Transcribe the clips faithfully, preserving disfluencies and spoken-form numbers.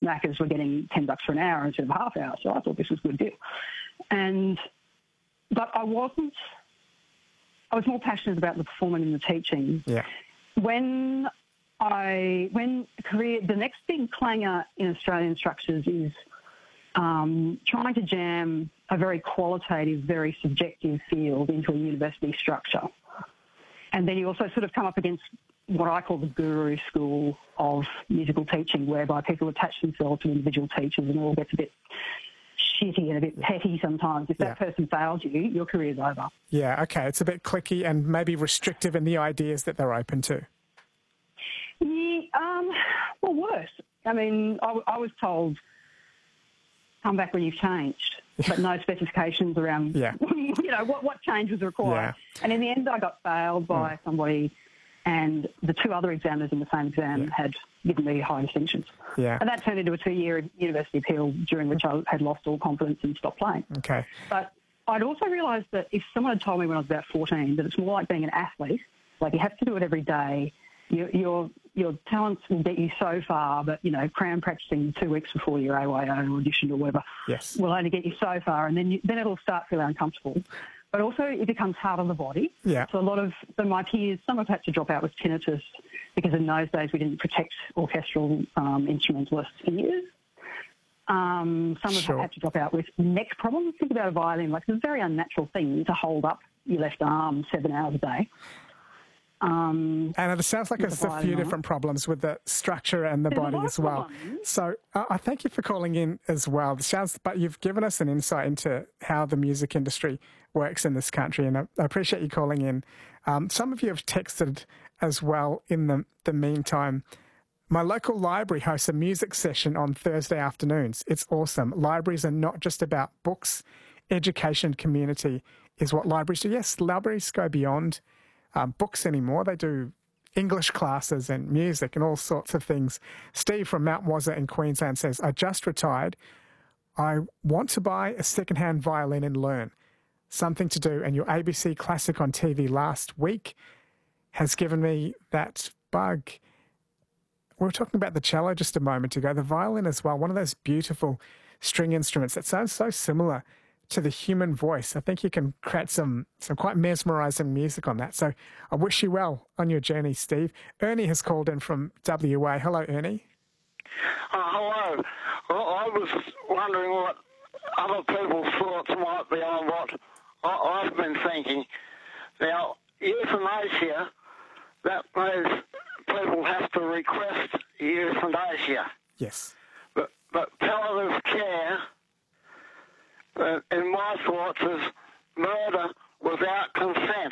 Macca's were getting ten bucks for an hour instead of a half hour. So I thought this was a good deal. And, but I wasn't, I was more passionate about the performing and the teaching. Yeah. When I, when career, the next big clanger in Australian structures is um, trying to jam a very qualitative, very subjective field into a university structure. And then you also sort of come up against what I call the guru school of musical teaching, whereby people attach themselves to individual teachers and it all gets a bit shitty and a bit petty sometimes. If that yeah. person fails you, your career's over. Yeah, okay. It's a bit cliquey and maybe restrictive in the ideas that they're open to. Yeah, um, well, worse. I mean, I, I was told, come back when you've changed, but no specifications around, yeah. you know, what, what change was required. Yeah. And in the end, I got failed by mm. somebody, and the two other examiners in the same exam yeah. had given me high distinctions. Yeah. And that turned into a two-year university appeal, during which I had lost all confidence and stopped playing. Okay. But I'd also realised that if someone had told me when I was about fourteen that it's more like being an athlete, like you have to do it every day, your your your talents will get you so far, but, you know, cram practising two weeks before your A Y O audition or whatever yes. will only get you so far, and then you, then it'll start feeling uncomfortable. But also it becomes hard on the body. Yeah. So a lot of so my peers, some have had to drop out with tinnitus because in those days we didn't protect orchestral um, instrumentalists' ears. Um, some have sure. had to drop out with neck problems. Think about a violin. Like, it's a very unnatural thing to hold up your left arm seven hours a day. Um, and it sounds like there's a few different problems with the structure and the There's body as well. Problems. So uh, I thank you for calling in as well. It sounds, but you've given us an insight into how the music industry works in this country, and I, I appreciate you calling in. Um, some of you have texted as well in the, the meantime. My local library hosts a music session on Thursday afternoons. It's awesome. Libraries are not just about books. Education community is what libraries do. Yes, libraries go beyond Um, books anymore. They do English classes and music and all sorts of things. Steve from Mount Wazza in Queensland says, I just retired. I want to buy a second-hand violin and learn. Something to do. And your A B C Classic on T V last week has given me that bug. We were talking about the cello just a moment ago. The violin as well, one of those beautiful string instruments that sounds so similar to the human voice. I think you can create some, some quite mesmerising music on that. So I wish you well on your journey, Steve. Ernie has called in from W A. Hello, Ernie. Uh, hello. Well, I was wondering what other people's thoughts might be on what I- I've been thinking. Now, euthanasia, that means people have to request euthanasia. Yes. But, but palliative care, Uh, in my thoughts, is murder without consent.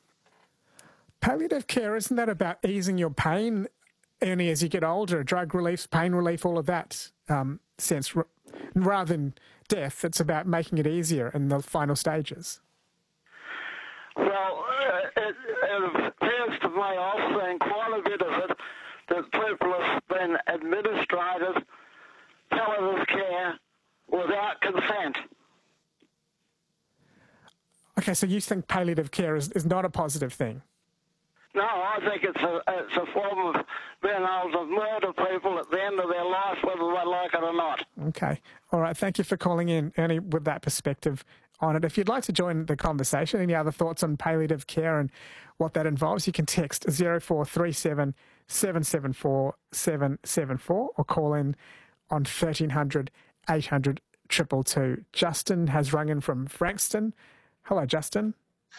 Palliative care, isn't that about easing your pain, Ernie, as you get older? Drug relief, pain relief, all of that um, sense. R- rather than death, it's about making it easier in the final stages. Well, uh, it, it appears to me, I've seen quite a bit of it, that people have been administrated palliative care without consent. Okay, so you think palliative care is, is not a positive thing? No, I think it's a it's a form of being able to murder people at the end of their life, whether they like it or not. Okay. All right, thank you for calling in, Ernie, with that perspective on it. If you'd like to join the conversation, any other thoughts on palliative care and what that involves, you can text zero four three seven, seven seven four, seven seven four or call in on thirteen hundred, eight hundred, two two two. Justin has rung in from Frankston. Hello, Justin.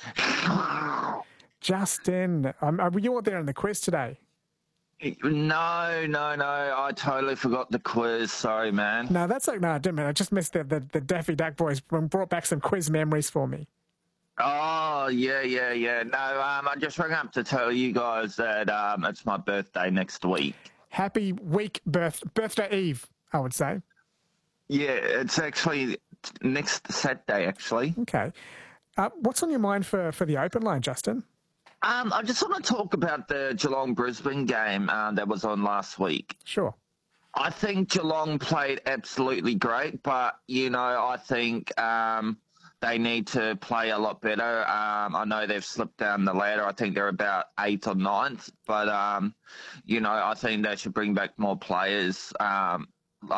Justin, um, were you all there in the quiz today? No, no, no. I totally forgot the quiz. Sorry, man. No, that's like, no, I didn't. I just missed the, the, the Daffy Duck boys brought back some quiz memories for me. Oh, yeah, yeah, yeah. No, um, I just rang up to tell you guys that um, it's my birthday next week. Happy week birth birthday eve, I would say. Yeah, it's actually next Saturday, actually. Okay. Uh, what's on your mind for, for the open line, Justin? Um, I just want to talk about the Geelong-Brisbane game uh, that was on last week. Sure. I think Geelong played absolutely great, but, you know, I think um, they need to play a lot better. Um, I know they've slipped down the ladder. I think they're about eighth or ninth, but, um, you know, I think they should bring back more players. Um,